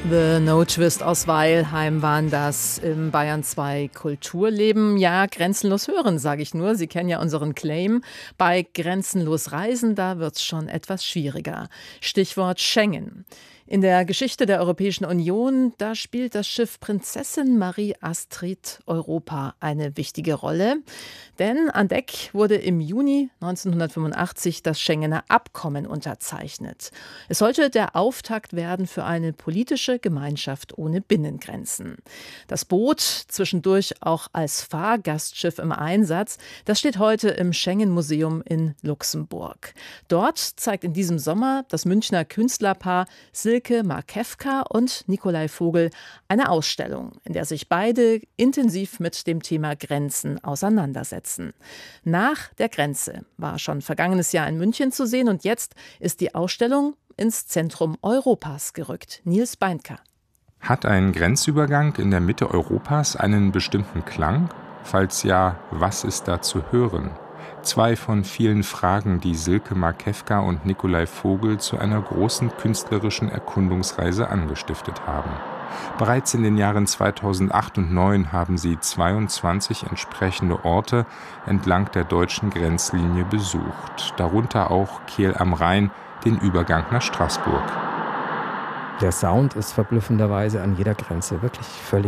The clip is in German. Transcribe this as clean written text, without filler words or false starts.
The No Twist aus Weilheim waren das im Bayern 2 Kulturleben. Ja, grenzenlos hören, sage ich nur. Sie kennen ja unseren Claim. Bei grenzenlos reisen, da wird's schon etwas schwieriger. Stichwort Schengen. In der Geschichte der Europäischen Union, da spielt das Schiff Prinzessin Marie Astrid Europa eine wichtige Rolle. Denn an Deck wurde im Juni 1985 das Schengener Abkommen unterzeichnet. Es sollte der Auftakt werden für eine politische Gemeinschaft ohne Binnengrenzen. Das Boot, zwischendurch auch als Fahrgastschiff im Einsatz, das steht heute im Schengen-Museum in Luxemburg. Dort zeigt in diesem Sommer das Münchner Künstlerpaar Silke Markewka und Nikolai Vogel eine Ausstellung, in der sich beide intensiv mit dem Thema Grenzen auseinandersetzen. Nach der Grenze war schon vergangenes Jahr in München zu sehen und jetzt ist die Ausstellung ins Zentrum Europas gerückt. Nils Beindker. Hat ein Grenzübergang in der Mitte Europas einen bestimmten Klang? Falls ja, was ist da zu hören? Zwei von vielen Fragen, die Silke Markewka und Nikolai Vogel zu einer großen künstlerischen Erkundungsreise angestiftet haben. Bereits in den Jahren 2008 und 2009 haben sie 22 entsprechende Orte entlang der deutschen Grenzlinie besucht, darunter auch Kehl am Rhein, den Übergang nach Straßburg. Der Sound ist verblüffenderweise an jeder Grenze wirklich völlig